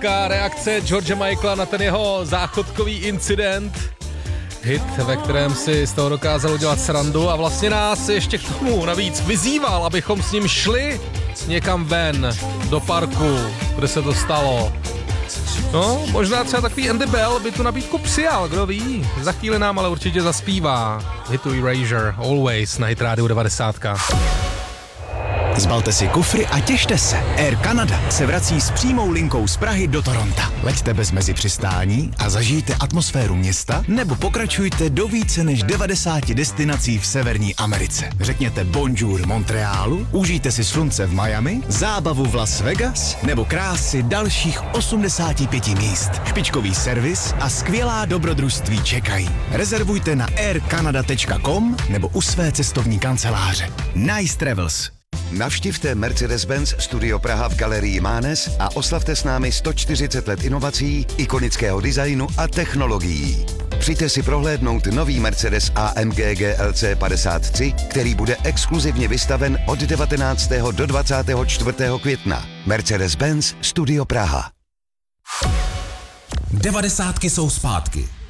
klasická reakce George Michaela na ten jeho záchodkový incident. Hit, ve kterém si z toho dokázal udělat srandu a vlastně nás ještě k tomu navíc vyzýval, abychom s ním šli někam ven, do parku, kde se to stalo. No, možná třeba takový Andy Bell by tu nabídku přijal, kdo ví. Za chvíli nám ale určitě zaspívá hitu Erasure, Always na Hit Radio 90. Zbalte si kufry a těšte se. Air Canada se vrací s přímou linkou z Prahy do Toronta. Leďte bez mezipřistání a zažijte atmosféru města, nebo pokračujte do více než 90 destinací v Severní Americe. Řekněte bonjour Montrealu, užijte si slunce v Miami, zábavu v Las Vegas nebo krásy dalších 85 míst. Špičkový servis a skvělá dobrodružství čekají. Rezervujte na aircanada.com nebo u své cestovní kanceláře. Nice Travels. Navštivte Mercedes-Benz Studio Praha v Galerii Mánes a oslavte s námi 140 let inovací, ikonického designu a technologií. Přijďte si prohlédnout nový Mercedes AMG GLC 53, který bude exkluzivně vystaven od 19. do 24. května. Mercedes-Benz Studio Praha. 90 jsou zpátky.